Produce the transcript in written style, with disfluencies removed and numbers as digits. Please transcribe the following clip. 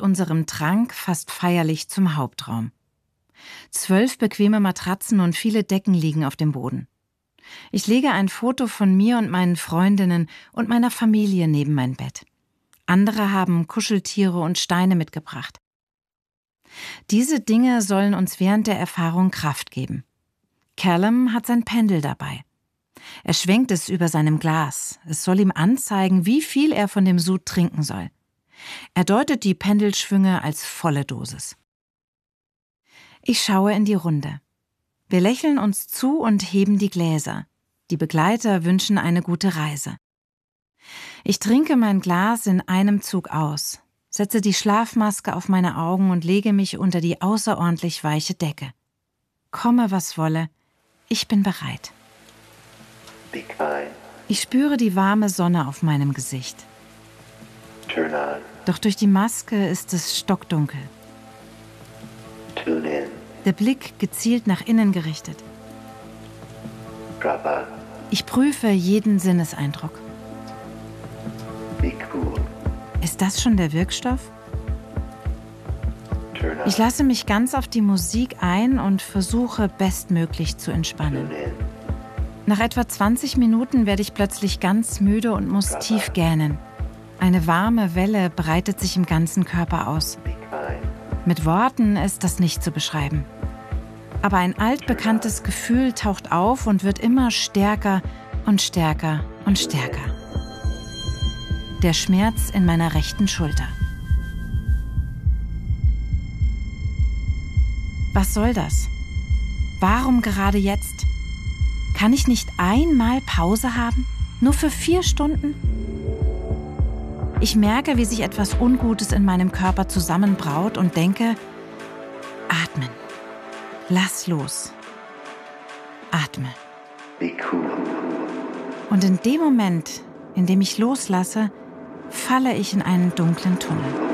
unserem Trank fast feierlich zum Hauptraum. 12 bequeme Matratzen und viele Decken liegen auf dem Boden. Ich lege ein Foto von mir und meinen Freundinnen und meiner Familie neben mein Bett. Andere haben Kuscheltiere und Steine mitgebracht. Diese Dinge sollen uns während der Erfahrung Kraft geben. Callum hat sein Pendel dabei. Er schwenkt es über seinem Glas. Es soll ihm anzeigen, wie viel er von dem Sud trinken soll. Er deutet die Pendelschwünge als volle Dosis. Ich schaue in die Runde. Wir lächeln uns zu und heben die Gläser. Die Begleiter wünschen eine gute Reise. Ich trinke mein Glas in einem Zug aus, setze die Schlafmaske auf meine Augen und lege mich unter die außerordentlich weiche Decke. Komme, was wolle, ich bin bereit. Ich spüre die warme Sonne auf meinem Gesicht. Doch durch die Maske ist es stockdunkel. Der Blick gezielt nach innen gerichtet. Ich prüfe jeden Sinneseindruck. Ist das schon der Wirkstoff? Ich lasse mich ganz auf die Musik ein und versuche, bestmöglich zu entspannen. Nach etwa 20 Minuten werde ich plötzlich ganz müde und muss tief gähnen. Eine warme Welle breitet sich im ganzen Körper aus. Mit Worten ist das nicht zu beschreiben. Aber ein altbekanntes Gefühl taucht auf und wird immer stärker und stärker und stärker. Der Schmerz in meiner rechten Schulter. Was soll das? Warum gerade jetzt? Kann ich nicht einmal Pause haben? Nur für 4 Stunden? Ich merke, wie sich etwas Ungutes in meinem Körper zusammenbraut und denke, atmen. Lass los. Atme. Und in dem Moment, in dem ich loslasse, falle ich in einen dunklen Tunnel.